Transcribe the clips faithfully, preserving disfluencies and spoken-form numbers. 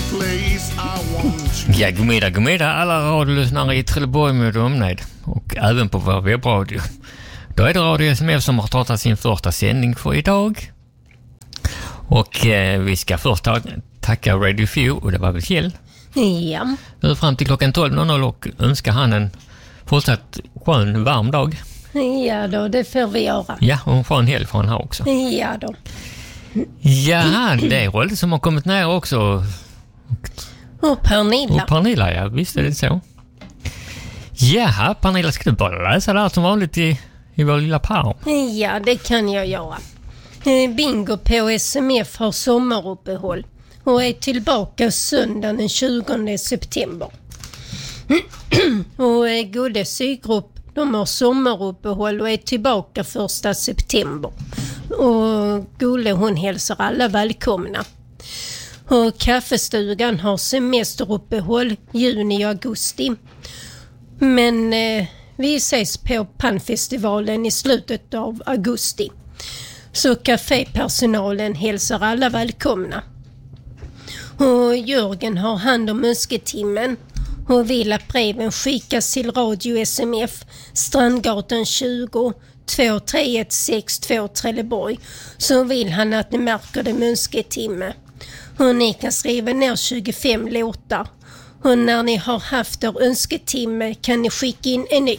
Ja, godmiddag, godmiddag alla radiolyssnare i Trelleborg med omnejd och även på vår webbradio. Då är det Radio S M F som har startat sin första sändning för idag. Och eh, vi ska först ta- tacka Radio Few, och det var väl Kjell. Ja. Nu fram till klockan tolv noll noll och önska han en fortsatt skön, varm dag. Ja då, det får vi göra. Ja, och en skön helg får han här också. Ja då. Ja, det är roligt som har kommit ner också. Och Pernilla. Och Pernilla, ja, visst är det så. Ja, Pernilla, ska du bara läsa det här som vanligt i, i vår lilla par? Ja, det kan jag göra. Eh, Bingo på S M F har sommaruppehåll och är tillbaka söndagen den tjugonde september. och eh, Gode sygrupp, de har sommaruppehåll och är tillbaka första september. Och Gode, hon hälsar alla välkomna. Och kaffestugan har semesteruppehåll juni och augusti. Men eh, vi ses på Pannfestivalen i slutet av augusti. Så kafépersonalen hälsar alla välkomna. Och Jörgen har hand om önsketimmen och vill att breven skickas till Radio S M F, Strandgatan tjugo, två tre ett sex två Trelleborg. Så vill han att ni märker det med önsketimme. Och ni kan skriva ner tjugofem låtar. Och när ni har haft er önsketimme kan ni skicka in en ny.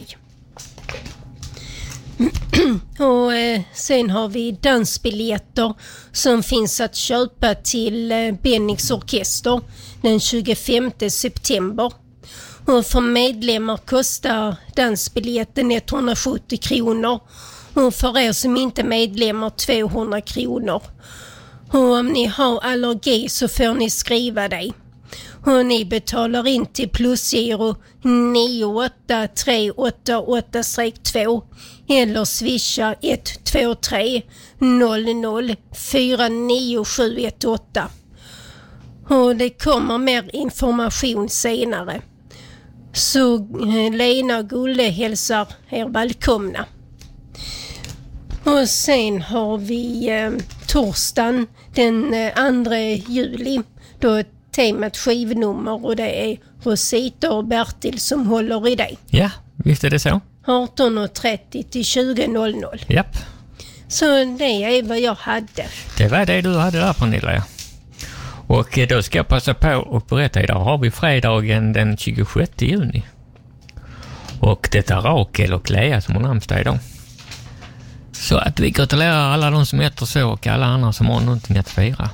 och eh, sen har vi dansbiljetter som finns att köpa till eh, Bennings orkester den tjugofemte september. Och för medlemmar kostar dansbiljetten etthundrasjuttio kronor. Och för er som inte är medlemmar tvåhundra kronor. Och om ni har allergi så får ni skriva dig. Och ni betalar in till plusgiro nio åtta tre åtta åtta två eller swisha ett två tre noll noll fyra nio sju ett åtta. Och det kommer mer information senare. Så Lena och Gulle hälsar er välkomna. Och sen har vi eh, torsdagen den eh, andra juli. Då är temat skivnummer och det är Rosita och Bertil som håller i det. Ja, visst är det så. arton trettio till tjugo noll noll. Japp. Så det är vad jag hade. Det var det du hade där, Pernilla, ja. Och då ska jag passa på att berätta, idag har vi fredagen den tjugosjätte juni. Och det är Rakel och Lea som har namnsdag idag. Så att vi gratulerar alla de som heter så och alla andra som har någonting att fira.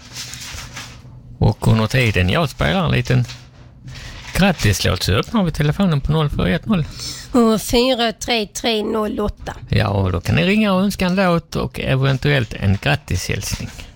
Och under tiden jag spelar en liten grattislåt så öppnar vi telefonen på noll fyra ett noll. Och fyra tre tre noll åtta. Ja, och då kan ni ringa och önska en låt och eventuellt en grattishälsning.